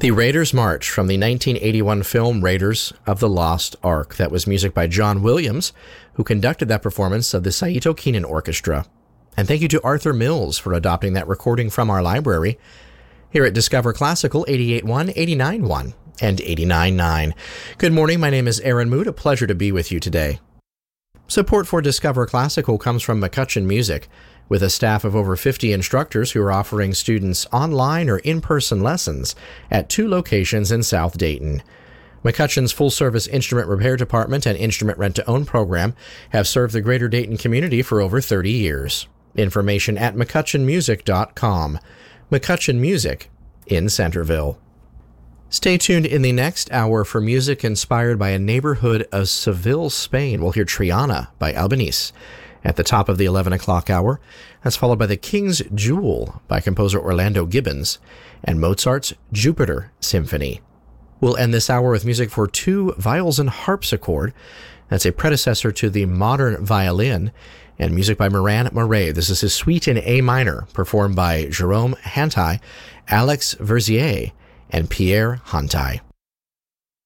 The Raiders March from the 1981 film Raiders of the Lost Ark. That was music by John Williams, who conducted that performance of the Saito Keenan Orchestra. And thank you to Arthur Mills for adopting that recording from our library here at Discover Classical 88.1, 89.1, and 89.9. Good morning, my name is Aaron Mood. A pleasure to be with you today. Support for Discover Classical comes from McCutcheon Music, with a staff of over 50 instructors who are offering students online or in-person lessons at 2 locations in South Dayton. McCutcheon's full-service instrument repair department and instrument rent-to-own program have served the greater Dayton community for over 30 years. Information at McCutcheonMusic.com. McCutcheon Music in Centerville. Stay tuned in the next hour for music inspired by a neighborhood of Seville, Spain. We'll hear Triana by Albanese at the top of the 11 o'clock hour. That's followed by The King's Jewel by composer Orlando Gibbons and Mozart's Jupiter Symphony. We'll end this hour with music for 2 viols and harpsichord. That's a predecessor to the modern violin, and music by Moran Murray. This is his suite in A minor, performed by Jerome Hantai, Alex Verzier, and Pierre Hantai.